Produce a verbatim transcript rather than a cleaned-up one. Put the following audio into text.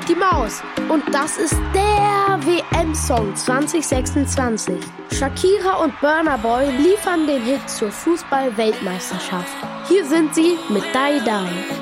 die Maus. Und das ist der W M-Song zwanzig sechsundzwanzig. Shakira und Burna Boy liefern den Hit zur Fußball-Weltmeisterschaft. Hier sind sie mit Die Die.